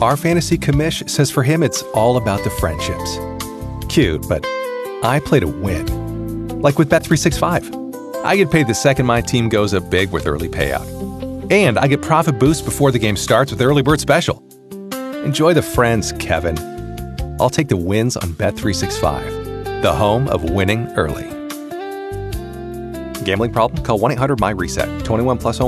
Our fantasy commish says for him it's all about the friendships. Cute, but I play to win. Like with Bet365. I get paid the second my team goes up big with early payout. And I get profit boost before the game starts with Early Bird Special. Enjoy the friends, Kevin. I'll take the wins on Bet365, the home of winning early. Gambling problem? Call 1-800-MY-RESET. 21 plus